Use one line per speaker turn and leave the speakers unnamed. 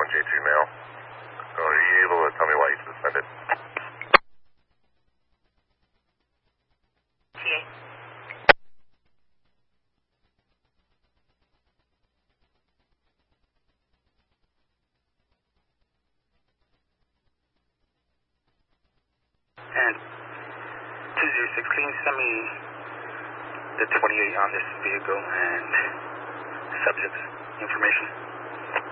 J2 male. Are you able to tell me why you suspended?
TA. And 206, can you send me the 28 on this vehicle and subject information?